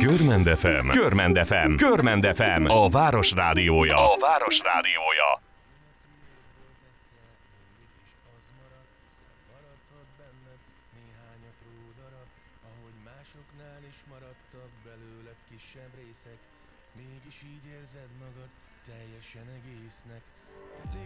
Körmend FM, Körmend FM, Körmend FM, a város rádiója. A város rádiója. Mégis így érzed magad teljesen egésznek.